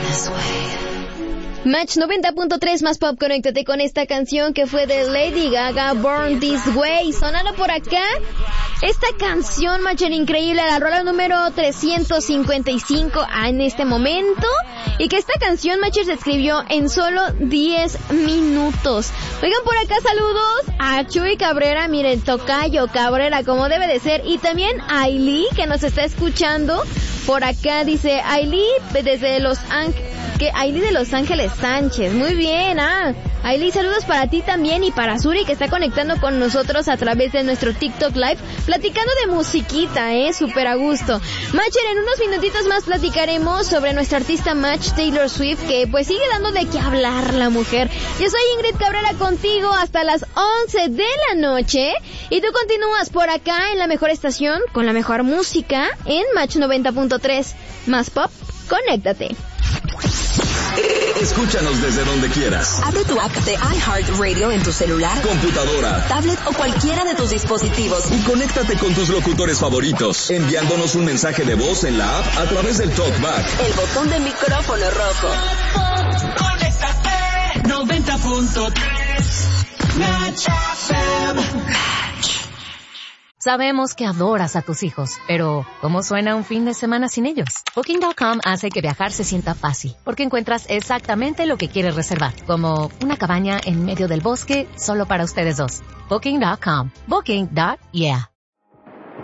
Match 90.3 más pop, conéctate con esta canción que fue de Lady Gaga, Born This Way. Sonando por acá, esta canción, Matcher, increíble, la rola número 355 en este momento. Y que esta canción, Matcher, se escribió en solo 10 minutos. Oigan, por acá saludos a Chuy Cabrera, miren, tocayo Cabrera, como debe de ser. Y también a Ailí, que nos está escuchando. Por acá dice Ailí desde Ailí de Los Ángeles Sánchez. Muy bien, Ailí, saludos para ti también y para Suri, que está conectando con nosotros a través de nuestro TikTok Live, platicando de musiquita, súper a gusto. Matcher, en unos minutitos más platicaremos sobre nuestra artista Match, Taylor Swift, que pues sigue dando de qué hablar la mujer. Yo soy Ingrid Cabrera contigo hasta las 11 de la noche, y tú continúas por acá en la mejor estación, con la mejor música, en Match 90.3, más pop, conéctate. Escúchanos desde donde quieras. Abre tu app de iHeartRadio en tu celular, computadora, tablet o cualquiera de tus dispositivos. Y conéctate con tus locutores favoritos, enviándonos un mensaje de voz en la app a través del TalkBack. El botón de micrófono rojo. Conéctate 90.3 Match FM. Sabemos que adoras a tus hijos, pero ¿cómo suena un fin de semana sin ellos? Booking.com hace que viajar se sienta fácil, porque encuentras exactamente lo que quieres reservar, como una cabaña en medio del bosque solo para ustedes dos. Booking.com. Booking.yeah.